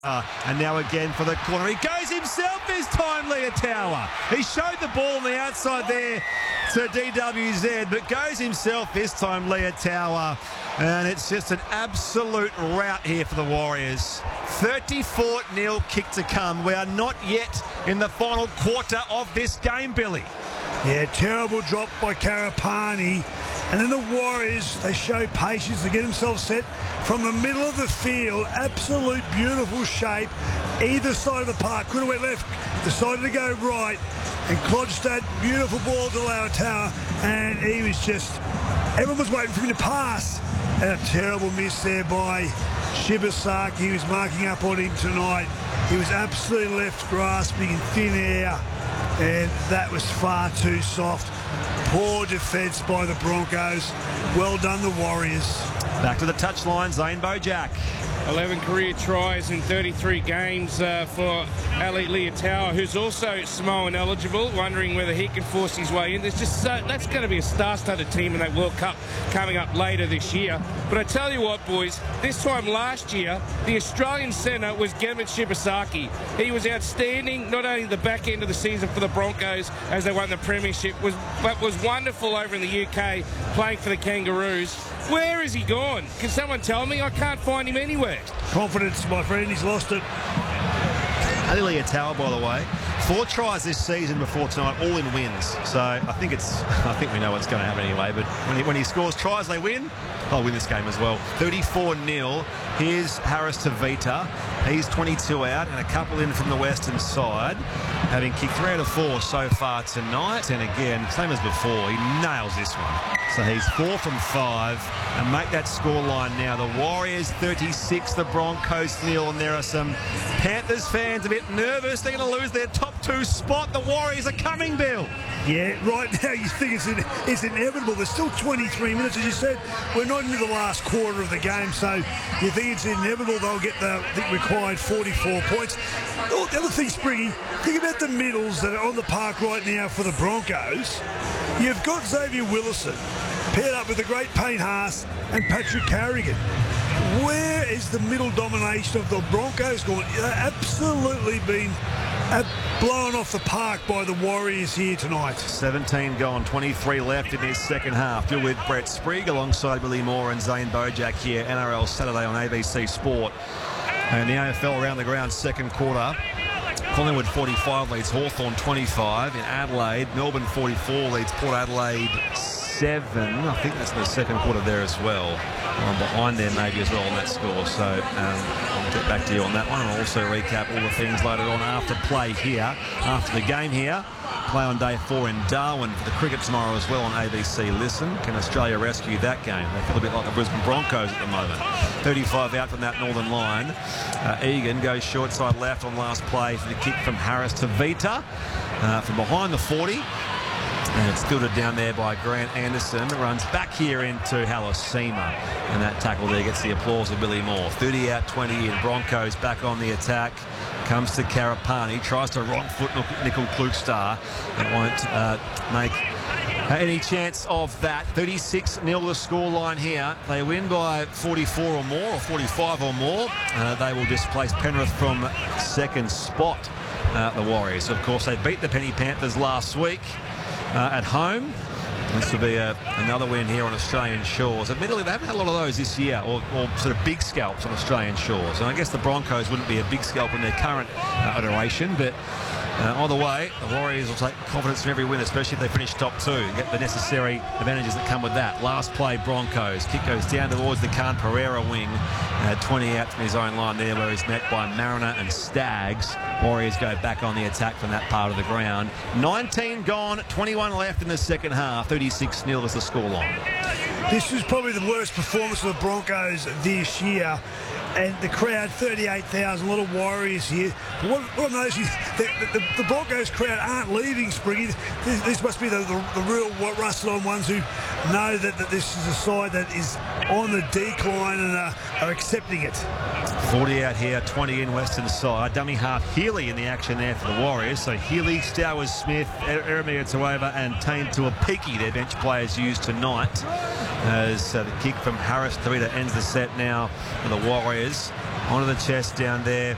And now again for the corner. He goes himself this time, Leotawa. He showed the ball on the outside there to DWZ, but goes himself this time, Leotawa. And it's just an absolute rout here for the Warriors. 34-0 kick to come. We are not yet in the final quarter of this game, Billy. Yeah, terrible drop by Karapani. And then the Warriors, they show patience to get themselves set from the middle of the field. Absolute beautiful shape. Either side of the park. Could have went left, decided to go right. And Klodstad, beautiful ball to Leotawa. And he was just, everyone was waiting for him to pass. And a terrible miss there by Shibasaki. He was marking up on him tonight. He was absolutely left grasping in thin air. And that was far too soft. Poor defence by the Broncos. Well done, the Warriors. Back to the touchline, Zane Bojack. 11 career tries in 33 games for Ali Leotawa, who's also Samoan eligible, wondering whether he can force his way in. There's just that's going to be a star-studded team in that World Cup coming up later this year. But I tell you what, boys, this time last year, the Australian centre was Gemma Shibasaki. He was outstanding, not only the back end of the season for the Broncos as they won the premiership, but was wonderful over in the UK playing for the Kangaroos. Where is he gone? Can someone tell me? I can't find him anywhere. Confidence, my friend. He's lost it. Ali Leotawa, by the way, 4 tries this season before tonight, all in wins. So I think we know what's going to happen anyway. But when he scores tries, they win. They'll win this game as well. 34-0. Here's Harris Tavita. He's 22 out and a couple in from the western side, having kicked 3 out of 4 so far tonight. And again, same as before, he nails this one. So he's 4 from 5 and make that scoreline now. The Warriors 36, the Broncos 0, and there are some Panthers fans a bit nervous. They're going to lose their top 2 spot. The Warriors are coming, Bill. Yeah, right now you think it's inevitable. There's still 23 minutes, as you said. We're not into the last quarter of the game, so you think it's inevitable they'll get the required 44 points. Oh, the other thing, Spriggy, think about the middles that are on the park right now for the Broncos. You've got Xavier Willison paired up with the great Payne Haas and Patrick Carrigan. Where is the middle domination of the Broncos gone? They've absolutely been blown off the park by the Warriors here tonight. 17 gone, 23 left in this second half. You're with Brett Sprigg alongside Willie Moore and Zane Bojack here. NRL Saturday on ABC Sport. And the AFL around the ground second quarter. Collingwood 45 leads Hawthorn 25. In Adelaide, Melbourne 44 leads Port Adelaide 7. I think that's in the second quarter there as well. I'm behind there maybe as well on that score. So I'll get back to you on that one. I'll also recap all the things later on after play here, after the game here. Play on day 4 in Darwin for the cricket tomorrow as well on ABC Listen. Can Australia rescue that game? They feel a bit like the Brisbane Broncos at the moment. 35 out from that northern line. Egan goes short side left on last play for the kick from Harris Tavita from behind the 40. And it's tilted down there by Grant Anderson. Runs back here into Halasima. And that tackle there gets the applause of Billy Moore. 30 out, 20 in. Broncos back on the attack. Comes to Karapani. Tries to wrong foot Nickel Klukstar. It won't make any chance of that. 36-0 the scoreline here. They win by 44 or more, or 45 or more. They will displace Penrith from second spot, the Warriors. Of course, they beat the Penny Panthers last week at home. This will be another win here on Australian shores. Admittedly, they haven't had a lot of those this year, or sort of big scalps on Australian shores. And I guess the Broncos wouldn't be a big scalp in their current iteration, but either way, the Warriors will take confidence from every win, especially if they finish top 2 and get the necessary advantages that come with that. Last play, Broncos. Kick goes down towards the Khan Pereira wing. 20 out from his own line there, where he's met by Mariner and Staggs. Warriors go back on the attack from that part of the ground. 19 gone, 21 left in the second half. 36-0 is the scoreline. This is probably the worst performance of the Broncos this year. And the crowd, 38,000, a lot of Warriors here. But what I'm noticing, the Broncos crowd aren't leaving, Spriggy. This must be the real rusted-on ones who know that this is a side that is on the decline and are accepting it. 40 out here, 20 in western side. Dummy half Healy in the action there for the Warriors. So Healy, Stowers-Smith, Eremia Tueva and Tane Tuapiki, their bench players used tonight. As the kick from Harris Tavita ends the set now for the Warriors. Onto the chest down there